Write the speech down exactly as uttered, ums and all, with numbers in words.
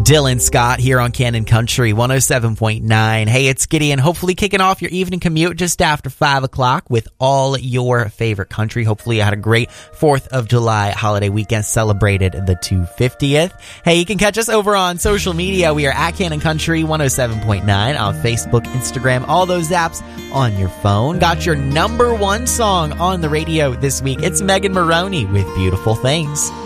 Dylan Scott here on Cannon Country one oh seven point nine. Hey, it's Gideon. Hopefully kicking off your evening commute just after five o'clock with all your favorite country. Hopefully you had a great fourth of July holiday weekend, celebrated the two hundred fiftieth. Hey, you can catch us over on social media. We are at Cannon Country one oh seven point nine on Facebook, Instagram, all those apps on your phone. Got your number one song on the radio this week. It's Megan Moroney with Beautiful Things.